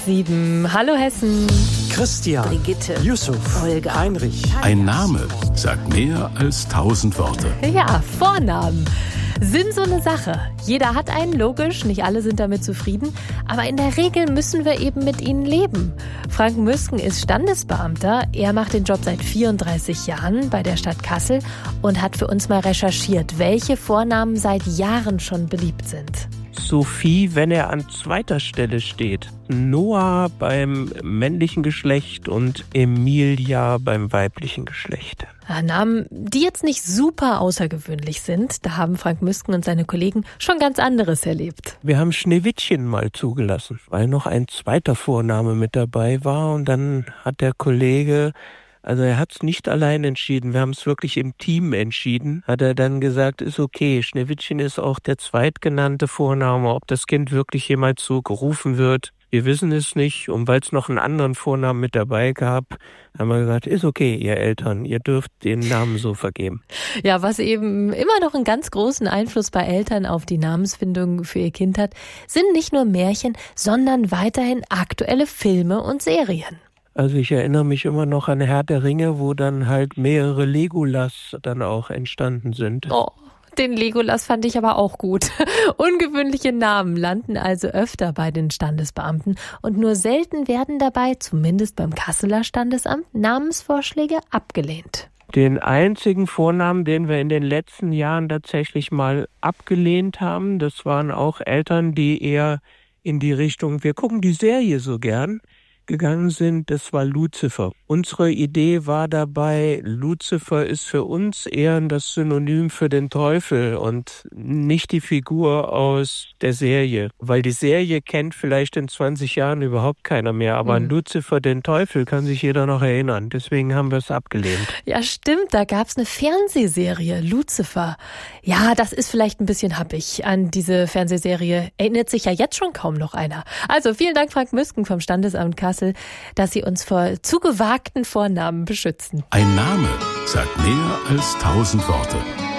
7. Hallo Hessen. Christian, Brigitte, Yusuf, Olga, Heinrich. Ein Name sagt mehr als 1000 Worte. Ja, Vornamen sind so eine Sache. Jeder hat einen, logisch, nicht alle sind damit zufrieden, aber in der Regel müssen wir eben mit ihnen leben. Frank Müsken ist Standesbeamter, er macht den Job seit 34 Jahren bei der Stadt Kassel und hat für uns mal recherchiert, welche Vornamen seit Jahren schon beliebt sind. Sophie, wenn er an zweiter Stelle steht. Noah beim männlichen Geschlecht und Emilia beim weiblichen Geschlecht. Namen, die jetzt nicht super außergewöhnlich sind. Da haben Frank Müsken und seine Kollegen schon ganz anderes erlebt. Wir haben Schneewittchen mal zugelassen, weil noch ein zweiter Vorname mit dabei war. Und dann hat der Kollege, also er hat es nicht allein entschieden, wir haben es wirklich im Team entschieden, hat er dann gesagt, ist okay, Schneewittchen ist auch der zweitgenannte Vorname, ob das Kind wirklich jemals so gerufen wird. Wir wissen es nicht, und weil es noch einen anderen Vornamen mit dabei gab, haben wir gesagt, ist okay, ihr Eltern, ihr dürft den Namen so vergeben. Ja, was eben immer noch einen ganz großen Einfluss bei Eltern auf die Namensfindung für ihr Kind hat, sind nicht nur Märchen, sondern weiterhin aktuelle Filme und Serien. Also ich erinnere mich immer noch an Herr der Ringe, wo dann halt mehrere Legolas dann auch entstanden sind. Oh. Den Legolas fand ich aber auch gut. Ungewöhnliche Namen landen also öfter bei den Standesbeamten und nur selten werden dabei, zumindest beim Kasseler Standesamt, Namensvorschläge abgelehnt. Den einzigen Vornamen, den wir in den letzten Jahren tatsächlich mal abgelehnt haben, das waren auch Eltern, die eher in die Richtung, wir gucken die Serie so gern, gegangen sind, das war Luzifer. Unsere Idee war dabei, Luzifer ist für uns eher das Synonym für den Teufel und nicht die Figur aus der Serie. Weil die Serie kennt vielleicht in 20 Jahren überhaupt keiner mehr, aber an Luzifer, den Teufel, kann sich jeder noch erinnern. Deswegen haben wir es abgelehnt. Ja, stimmt, da gab's eine Fernsehserie, Luzifer. Ja, das ist vielleicht ein bisschen happig. An diese Fernsehserie erinnert sich ja jetzt schon kaum noch einer. Also vielen Dank, Frank Müsken vom Standesamt Kassel, dass Sie uns vor zu gewagten Vornamen beschützen. Ein Name sagt mehr als 1000 Worte.